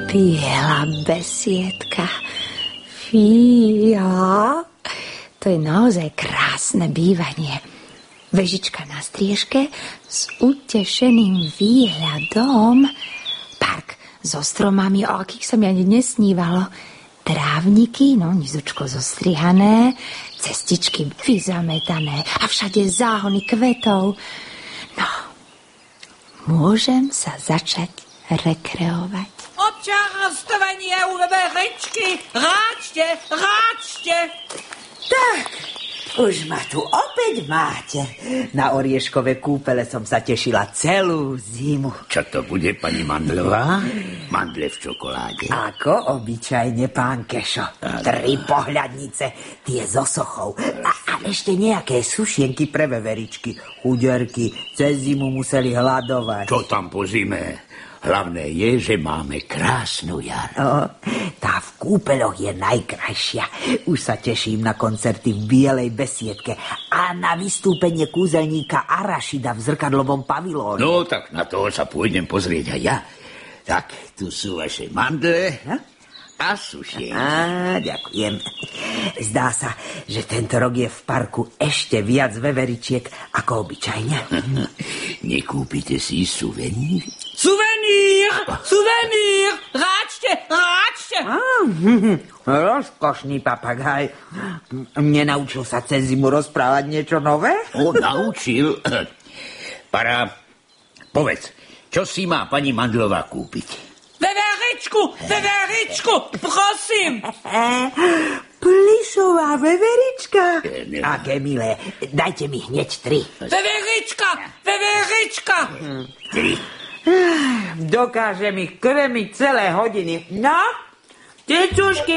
Biela besiedka. Fíha. To je naozaj krásne bývanie. Vežička na striežke s utešeným výhľadom. Park so stromami, o akých sa mi ani nesnívalo. Trávniky, nizučko zostrihané, cestičky vyzametané a všade záhony kvetov. Môžem sa začať rekreovať. Občerstvenie u veveričky, ráčte. Tak, už ma tu opäť máte. Na orieškové kúpele som sa tešila celú zimu. Čo to bude, pani Mandlová? Mandle v čokoláde? Ako obyčajne, pán Kešo. 3 pohľadnice, tie so sochou. A ešte nejaké sušienky pre veveričky. Chuderky, cez zimu museli hľadovať. Čo tam po zime? Hlavné je, že máme krásnu jar. Tá v kúpeľoch je najkrajšia. Už sa teším na koncerty v Bielej besiedke a na vystúpenie kúzelníka Arašida v zrkadlovom pavilóne. No, tak na toho sa pôjdem pozrieť aj ja. Tak, tu sú vaše mandle a sušienky. Ďakujem. Zdá sa, že tento rok je v parku ešte viac veveričiek ako obyčajne. Nekúpite si suvenír? Suvenír! Ráčte! Rozkošný papagaj. Nenaučil sa cez zimu rozprávať niečo nové? Naučil. Para, povedz, čo si má pani Mandlová kúpiť? Veveričku, prosím! Plisová veverička? Aké milé, dajte mi hneď 3. Veverička! 3. Dokážem ich krmiť celé hodiny. No, tecušky,